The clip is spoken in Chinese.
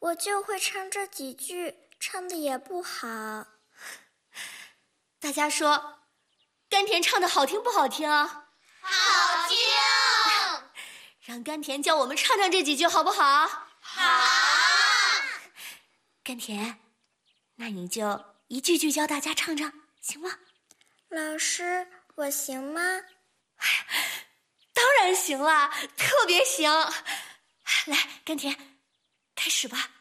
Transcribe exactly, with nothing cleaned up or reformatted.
我就会唱这几句，唱的也不好。 大家说，甘甜唱的好听不好听啊？ 好听。 让甘甜教我们唱唱这几句好不好？ 好。 甘甜，那你就一句句教大家唱唱，行吗？ 老师，我行吗？ 当然行啦，特别行。来，甘甜，开始吧。